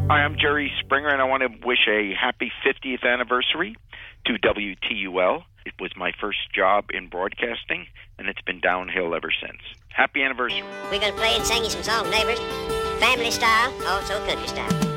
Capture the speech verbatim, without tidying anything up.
Hi, I'm Jerry Springer, and I want to wish a happy fiftieth anniversary to W T U L. It was my first job in broadcasting, and it's been downhill ever since. Happy anniversary. We're going to play and sing you some songs, neighbors. Family style, also country style.